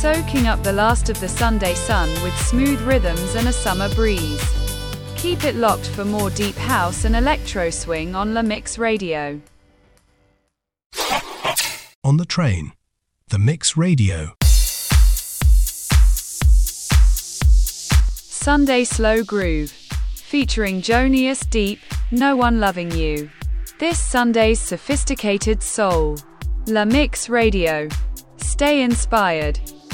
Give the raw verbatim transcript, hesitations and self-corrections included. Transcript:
soaking up the last of the Sunday sun with smooth rhythms and a summer breeze. Keep it locked for more deep house and electro swing on La Mix Radio. On the train, The Mix Radio. Sunday Slow Groove, featuring Jonius Deep, No One Loving You. This Sunday's sophisticated soul. La Mix Radio. Stay inspired.